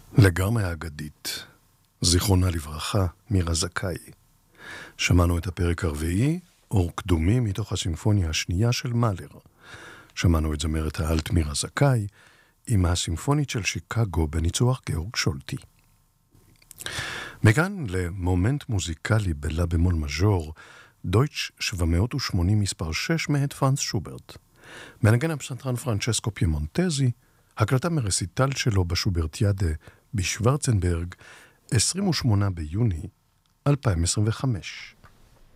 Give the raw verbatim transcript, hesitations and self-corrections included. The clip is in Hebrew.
לגמרי אגדית, זיכרונה לברכה, מירה זכאי. שמענו את הפרק הרביעי, אור קדומי, מתוך הסימפוניה השנייה של מאלר. שמענו את זמרת האלט מירה זכאי, עם הסימפונית של שיקגו בניצוח גאורג שולטי. מכאן למומנט מוזיקלי בלה במול מז'ור, דויטש שבע מאות ושמונים מספר שש מאת פרנץ שוברט. מנגן הפסנתרן פרנצ'סקו פימונטזי, הקלטה מרסיטל שלו בשוברטיאדה בשוורצנברג, עשרים ושמונה ביוני אלפיים עשרים וחמש.